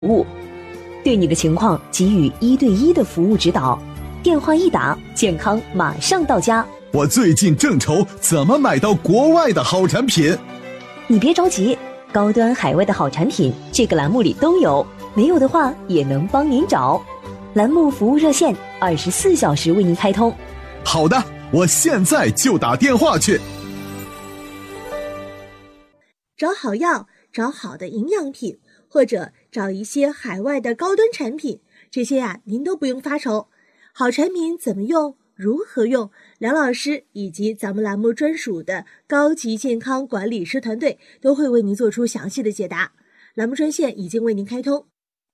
务，对你的情况给予1对1的服务指导，电话一打，健康马上到家。 我最近正愁怎么买到国外的好产品。 你别着急，高端海外的好产品这个栏目里都有，没有的话也能帮您找。栏目服务热线24小时为您开通。 好的，我现在就打电话去。 找好药，找好的营养品，或者找一些海外的高端产品，这些您都不用发愁。好产品怎么用，如何用，梁老师以及咱们栏目专属的高级健康管理师团队都会为您做出详细的解答。栏目专线已经为您开通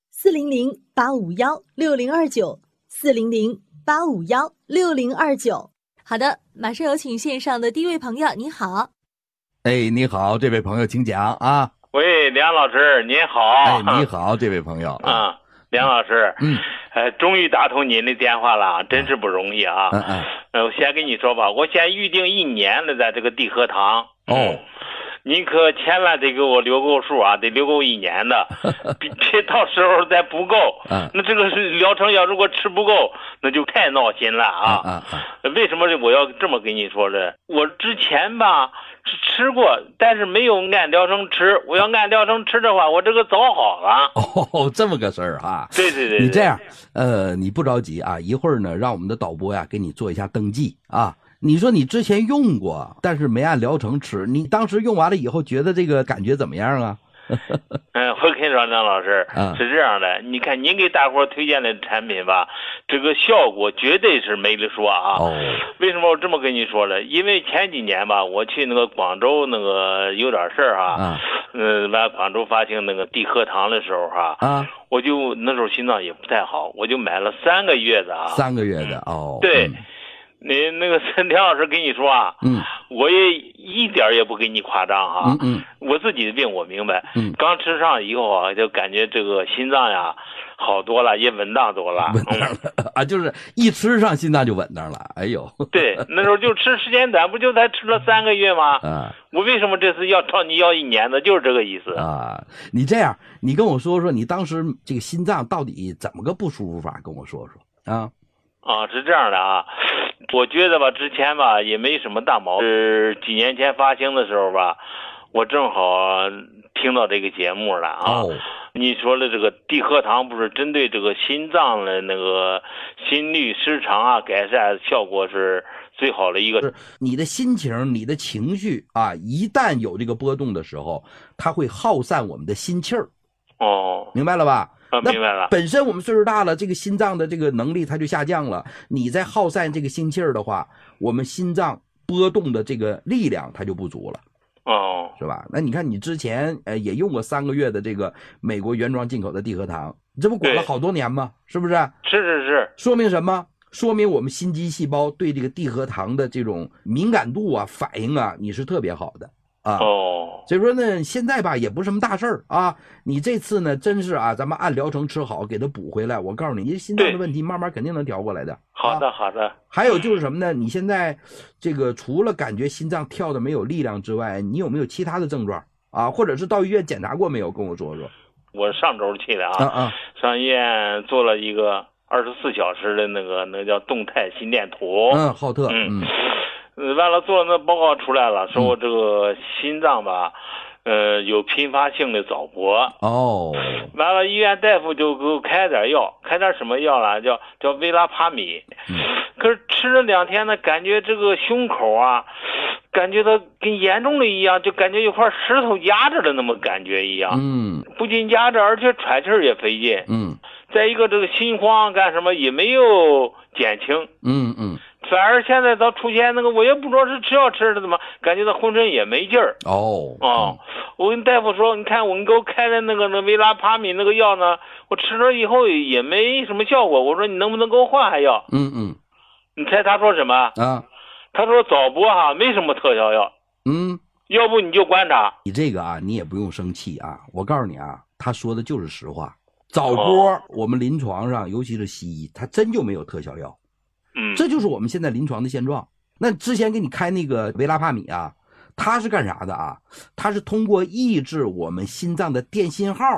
，400-851-6029，400-851-6029。好的，马上有请线上的第一位朋友，你好。 哎，你好，这位朋友请讲啊。 喂，梁老师您好。 哎，你好，这位朋友啊。梁老师，终于打通您的电话了，真是不容易啊。我先跟你说吧，我先预定1年了，在这个地和堂。您可千万得给我留够数啊，得留够1年的，别到时候再不够。那这个是疗程如果吃不够，那就太闹心了啊。为什么我要这么跟你说呢？我之前吧吃过，但是没有按疗程吃。我要按疗程吃的话，我这个早好了。 这么个事儿啊。 对。 你这样，你不着急啊，一会儿呢，让我们的导播呀给你做一下登记啊。你说你之前用过，但是没按疗程吃，你当时用完了以后觉得这个感觉怎么样啊？ 我跟你说，梁老师，是这样的，你看您给大伙推荐的产品吧，这个效果绝对是没得说啊。为什么我这么跟你说呢？因为前几年吧，我去那个广州那个有点事儿啊，完广州发行那个地和堂的时候我就那时候心脏也不太好，我就买了3个月的啊。 3个月的对。你那个梁老师跟你说啊，我也一点也不给你夸张哈，我自己的病我明白，刚吃上以后啊，就感觉这个心脏呀好多了，也稳当多了， 稳当了啊，就是一吃上心脏就稳当了，哎呦， 对，那时候就吃时间短，不就才吃了3个月吗？我为什么这次要找你要1年的，就是这个意思啊。你这样，你跟我说说你当时这个心脏到底怎么个不舒服法，跟我说说啊。 是这样的啊，我觉得吧，之前吧也没什么大毛病。几年前发行的时候吧，我正好听到这个节目了啊。你说的这个地和堂不是针对这个心脏的那个心律失常啊，改善效果是最好的一个。 你的心情、你的情绪啊，一旦有这个波动的时候，它会耗散我们的心气儿。明白了吧？ 明白了。 本身我们岁数大了，这个心脏的这个能力它就下降了。你在耗散这个心气儿的话，我们心脏波动的这个力量它就不足了。是吧？那你看你之前也用过3个月的这个美国原装进口的地和堂，这不管了好多年吗？是不是？ 是。 说明什么？说明我们心肌细胞对这个地和堂的这种敏感度啊、反应啊，你是特别好的。所以说呢，现在吧也不是什么大事儿啊。你这次呢，真是啊，咱们按疗程吃好，给它补回来。我告诉你，你心脏的问题慢慢肯定能调过来的。 好的。 还有就是什么呢？你现在这个除了感觉心脏跳的没有力量之外，你有没有其他的症状啊？或者是到医院检查过没有？跟我说说。我上周去的上医院做了一个24小时的那个叫动态心电图。 浩特。 完了做了那报告出来了，说我这个心脏吧，有频发性的早搏。完了医院大夫就给我开点药，开点什么药了？叫维拉帕米。可是吃了2天呢，感觉这个胸口啊，感觉它跟严重的一样，就感觉有块石头压着的那么感觉一样。不仅压着，而且喘气儿也费劲。再一个这个心慌干什么也没有减轻。反而现在到出现那个，我也不知道是吃药吃的怎么，感觉到浑身也没劲儿。我跟大夫说，你看你给我开的那个维拉帕米那个药呢，我吃了以后也没什么效果。我说你能不能给我换换药？你猜他说什么？他说早搏没什么特效药。要不你就观察。 你这个啊，你也不用生气啊。我告诉你啊，他说的就是实话。早搏我们临床上，尤其是西医，它真就没有特效药。这就是我们现在临床的现状。那之前给你开那个维拉帕米啊，它是干啥的啊？它是通过抑制我们心脏的电信号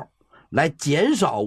来减少